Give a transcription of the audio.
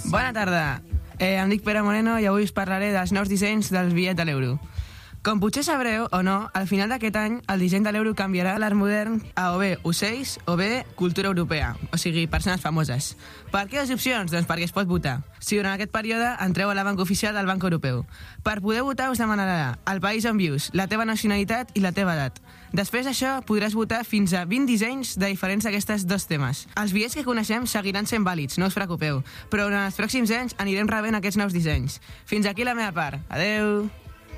Bona tarda. Em dic Pere Moreno i avui us parlaré dels nous dissenys del bitllet de l'euro. Com potser sabreu o no, al final d'aquest any el disseny de l'euro canviarà l'art modern a o bé ocells o bé cultura europea, o sigui, persones famoses. Per què dues opcions? Doncs perquè es pot votar. Si durant aquest període entreu a la banca oficial del Banc Europeu. Per poder votar us demanarà el país on vius, la teva nacionalitat i la teva edat. Després d'això podràs votar fins a 20 dissenys de diferents d'aquestes dos temes. Els bitllets que coneixem seguiran sent vàlids, no us preocupeu, però durant els pròxims anys anirem rebent aquests nous dissenys. Fins aquí la meva part. Adeu!